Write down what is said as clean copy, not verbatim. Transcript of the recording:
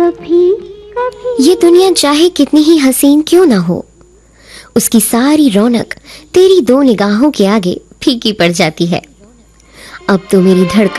कभी कभी। ये दुनिया चाहे कितनी ही हसीन क्यों ना हो, उसकी सारी रौनक तेरी दो निगाहों के आगे फीकी पड़ जाती है। अब तो मेरी धड़कन